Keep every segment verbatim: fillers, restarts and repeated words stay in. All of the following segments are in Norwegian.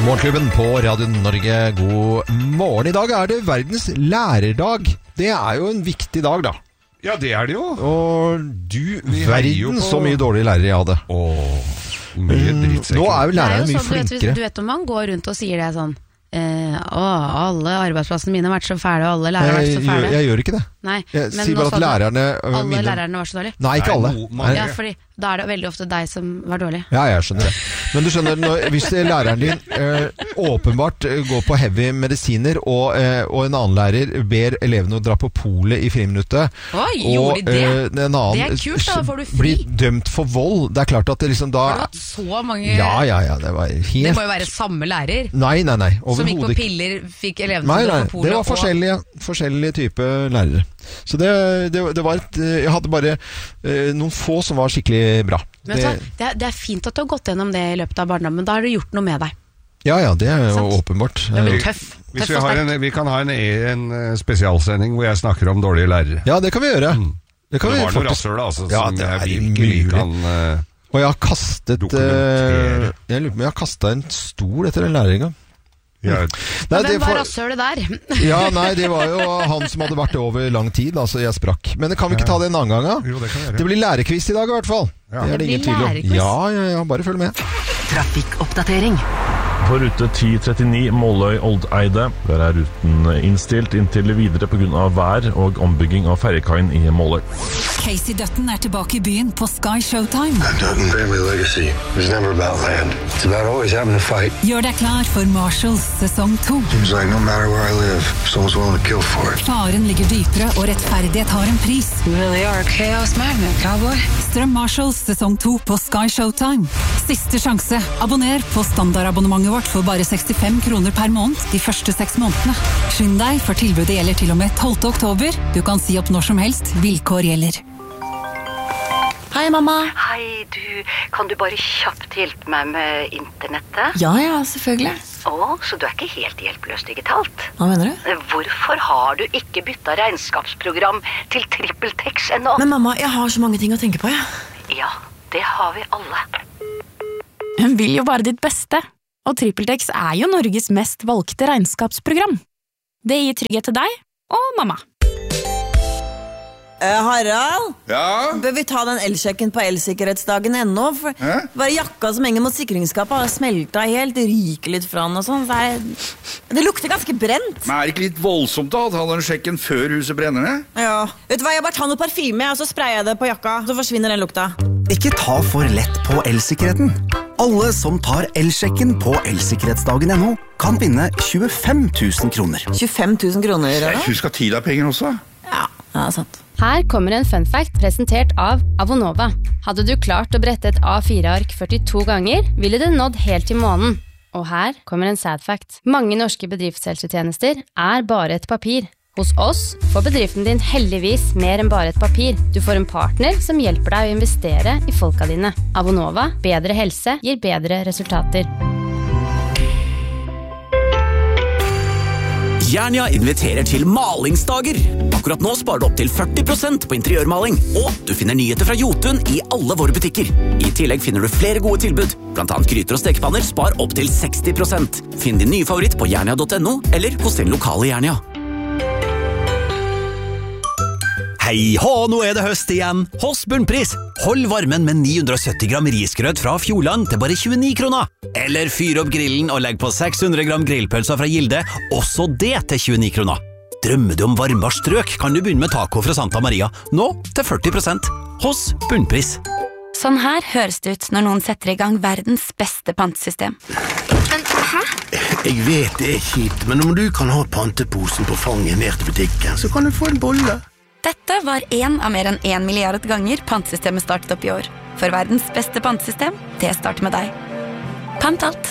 Morgenklubben på Radio Norge, god morgen. I dag er det verdens lærerdag. Det er jo en viktig dag da. Ja, det er det jo. Og du, verden på... så mye dårlige lærere jeg hadde. Åh, mye drittsekker. Nå er jo læreren mye sånn, flinkere. Du vet, du vet om man går rundt og sier det sånn, eh, å, alle arbeidsplassene mine har vært så fæle, og alle lærere har vært så Jeg, fæle. jeg, jeg gjør ikke det. Nei, Jeg men sier nå bare sa at du lærerne... alle mine... lærerne var så dårlige. Nei, ikke alle. Nei, mange. Ja, fordi da er det veldig ofte deg som var dårlig. Ja, jeg skjønner det. Men du skjønner, når, hvis læreren din eh, åpenbart går på heavy medisiner, og, eh, og en annen lærer ber elevene å dra på polet i friminuttet, Oi, og gjorde de det? eh, en annen Det er kult, da får du fri. blir dømt for vold, det er klart at det liksom da... Har du hatt så mange... Ja, ja, ja, det var helt... Det må jo være samme lærer. Nei, nei, nei. Som gikk på ikke. piller, fikk elevene Nei, til å nei, gå på polet. det var forskjellige, forskjellige typer lærere. Så det, det, det var et, jeg hadde bare eh, noen få som var skikkelig bra. Men så, det, er, det er fint at du har gått gjennom det i løpet av barndommen, men da har du gjort noe med deg. Ja, ja, det er jo Sant? åpenbart. Det blir tøff. Hvis Tøff vi, og har sterk. en, vi kan ha en, en spesialsending hvor jeg snakker om dårlige lærere. Ja, det kan vi gjøre. Mm. Det, kan Det vi var noe faktisk... rasshøl, altså, Ja, som det er jeg virkelig mulig. kan... Uh, Og jeg har kastet... Dokumentere. eh, jeg lurer på om jeg har kastet en stol etter en lærer en gang. ja, Nei, Hvem var for- rasshølet der? Ja, nei, det var jo han som hadde vært det over lang tid, altså jeg sprakk. Men kan vi ikke ta det en annen gang, da? jo, det kan vi Det gjøre. blir lærerquiz i dag i hvert fall. Ja. Det er det Det ingen blir tvil om. lærerquiz? Ja, ja, ja, bare følg med. Trafikkoppdatering. På rute ti trettini Måløy-Oldeide. Der er ruten innstilt inntil videre på grunn av vær og ombygging av ferjekaien i Måløy. Casey Dutton er tilbake i byen på Sky Showtime. Dutton family legacy was never about land. It's about always having to fight. Gjør deg klar for Marshalls sesong to. Seems like no matter where I live, someone's willing to kill for it. Faren ligger dypere, og rettferdighet har en pris. You really are a chaos magnet, cowboy. Strøm Marshalls sesong to på Sky Showtime. Siste sjanse. Abonner på standardabonnementet vårt for bare sekstifem kroner per måned de første seks månedene. Skynd deg, for tilbudet gjelder til og med tolvte oktober. Du kan si opp når som helst. Vilkår gjelder. Hei, mamma. Hei, du, kan du bare kjapt hjelpe meg med internettet? Ja, ja, selvfølgelig. Å, så du er ikke helt hjelpeløs digitalt? Hva mener du? Hvorfor har du ikke byttet regnskapsprogram til TrippelTex ennå? Men mamma, jeg har så mange ting å tenke på, ja. Ja, det har vi alle. Hun vil jo bare ditt beste, og TrippelTex er jo Norges mest valgte regnskapsprogram. Det gir trygghet til deg og mamma. Eh, Harald, Ja? bør vi ta den elsjekken på elsikkerhetsdagen ennå? For Hæ? bare jakka som henger mot sikringsskapet har smelta helt, det ryker litt fra den og sånn. så er Det, det lukter ganske brent. Men er det ikke litt voldsomt da, å ta den sjekken før huset brenner ned? Ja. Vet du hva, jeg bare tar noe parfyme, og så sprayer jeg det på jakka, så forsvinner den lukta. Ikke ta for lett på elsikkerheten. Alle som tar elsjekken på elsikkerhetsdagen punkt no kan vinne tjuefem tusen kroner. tjuefem tusen kroner, eller? Husk at tid er penger også. Ja, det er sant. Her kommer en fun fact presentert av Avonova. Hadde du klart å brette et A fire ark førtito ganger, ville du nådd helt til månen. Og her kommer en sad fact. Mange norske bedriftshelsetjenester er bare et papir. Hos oss får bedriften din heldigvis mer enn bare et papir. Du får en partner som hjelper deg å investere i folka dine. Avonova, bedre helse gir bedre resultater. Jernia inviterer til malingsdager. Akkurat nå sparer du opp til førti prosent på interiørmaling, og du finner nyheter fra Jotun i alle våre butikker. I tillegg finner du flere gode tilbud, blant annet gryter og stekepanner spar opp til seksti prosent. Finn din nye favoritt på jernia punktum no eller hos din lokale Jernia. Hei hå, nå er det høst igjen. Hos Bunnpris. Hold varmen med ni hundre og sytti gram risgrøt fra Fjordland til bare tjueni kroner. Eller fyr opp grillen og legg på seks hundre gram grillpølser fra Gilde, også det til tjueni kroner. Drømmer du om varmere strøk, kan du begynne med taco fra Santa Maria, nå til førti prosent. Hos Bunnpris. Sånn her høres det ut når noen setter i gang verdens beste pantesystem. Men hæ? Jeg vet det er kjipt, men om du kan ha panteposen på fanget ned til butikken, så kan du få en bolle. Dette var en av mer enn en milliard ganger pantesystemet startet opp i år. For verdens beste pantesystem, det starter med deg. Pant alt.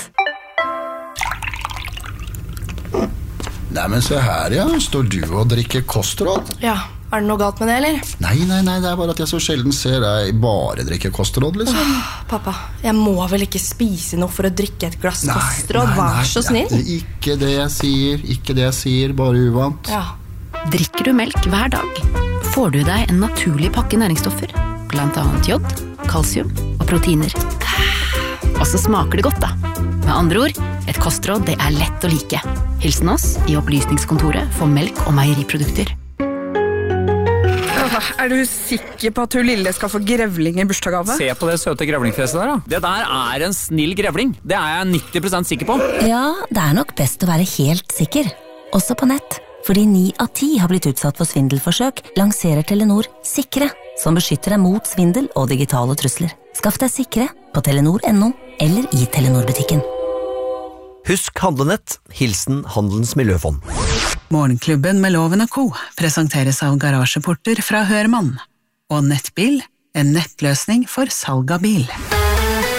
Nei, men se her, ja. Står du og drikker kostråd? Ja, er det noe galt med det, eller? Nei, nei, nei, det er bare at jeg så sjelden ser deg bare drikke kostråd, liksom. Åh, pappa, jeg må vel ikke spise noe for å drikke et glass kostråd, vær så snill. Det er ikke det jeg sier, ikke det jeg sier, bare uvant. Ja. Drikker du melk hver dag, får du deg en naturlig pakke næringsstoffer, blant annet jod, kalsium og proteiner. Og så smaker det godt da. Med andre ord, Et kostråd det er lett å like. Hilsen oss i opplysningskontoret for melk og meieriprodukter. Er du sikker på at hun lille skal få grevling i bursdagsgave? Se på det søte grevlingfjeset der da. Det der er en snill grevling. Det er jeg nitti prosent sikker på. Ja, det er nok best å være helt sikker. Også på nett. Fordi ni av ti har blitt utsatt for svindelforsøk, lanserer Telenor Sikre, som beskytter deg mot svindel og digitale trusler. Skaff deg Sikre på telenor punktum no eller i Telenor-butikken. Husk handlenett. Hilsen Handelens Miljøfond. Morgenklubben med Loven og Co. presenteres av garasjeporter fra Hørmann. Og Nettbil, en nettløsning for salg av bil.